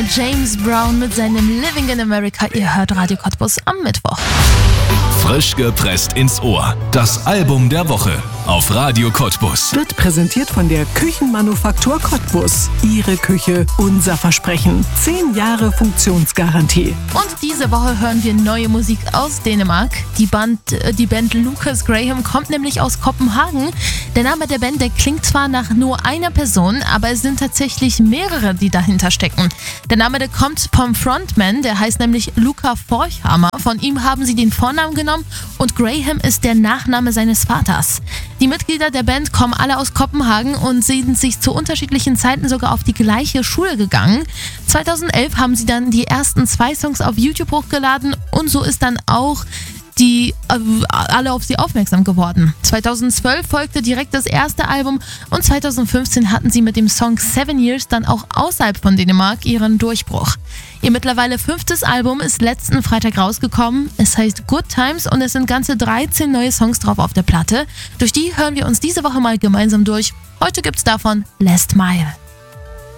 James Brown mit seinem Living in America. Ihr hört Radio Cottbus am Mittwoch. Frisch gepresst ins Ohr. Das Album der Woche auf Radio Cottbus. Wird präsentiert von der Küchenmanufaktur Cottbus. Ihre Küche, unser Versprechen. 10 Jahre Funktionsgarantie. Und diese Woche hören wir neue Musik aus Dänemark. Die Band Lucas Graham kommt nämlich aus Kopenhagen. Der Name der Band, der klingt zwar nach nur einer Person, aber es sind tatsächlich mehrere, die dahinter stecken. Der Name, der kommt vom Frontman, der heißt nämlich Luca Forchhammer. Von ihm haben sie den Vornamen genommen und Graham ist der Nachname seines Vaters. Die Mitglieder der Band kommen alle aus Kopenhagen und sind sich zu unterschiedlichen Zeiten sogar auf die gleiche Schule gegangen. 2011 haben sie dann die ersten 2 Songs auf YouTube hochgeladen und so ist dann auch alle auf sie aufmerksam geworden. 2012 folgte direkt das erste Album und 2015 hatten sie mit dem Song 7 Years dann auch außerhalb von Dänemark ihren Durchbruch. Ihr mittlerweile 5. Album ist letzten Freitag rausgekommen. Es heißt Good Times und es sind ganze 13 neue Songs drauf auf der Platte. Durch die hören wir uns diese Woche mal gemeinsam durch. Heute gibt's davon Last Mile.